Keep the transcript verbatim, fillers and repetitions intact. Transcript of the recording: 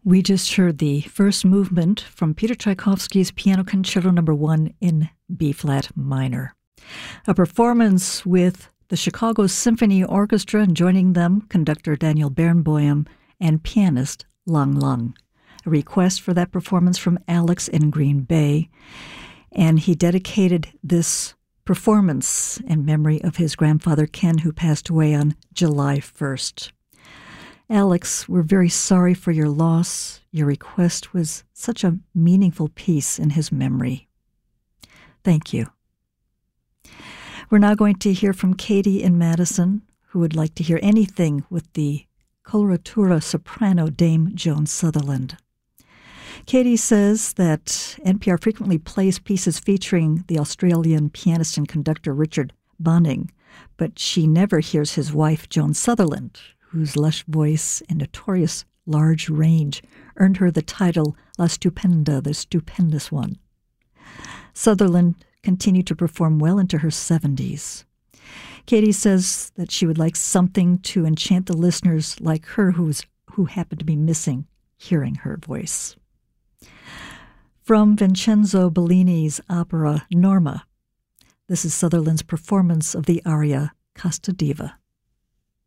We just heard the first movement from Peter Tchaikovsky's Piano Concerto Number One in B-flat minor. A performance with the Chicago Symphony Orchestra, and joining them, conductor Daniel Barenboim and pianist Lang Lang. A request for that performance from Alex in Green Bay, and he dedicated this performance in memory of his grandfather Ken, who passed away on July first. Alex, we're very sorry for your loss. Your request was such a meaningful piece in his memory. Thank you. We're now going to hear from Katie in Madison, who would like to hear anything with the coloratura soprano Dame Joan Sutherland. Katie says that N P R frequently plays pieces featuring the Australian pianist and conductor Richard Bonning, but she never hears his wife Joan Sutherland, whose lush voice and notorious large range earned her the title La Stupenda, the stupendous one. Sutherland continued to perform well into her seventies. Katie says that she would like something to enchant the listeners like her who's, who happened to be missing hearing her voice. From Vincenzo Bellini's opera Norma, this is Sutherland's performance of the aria Casta Diva.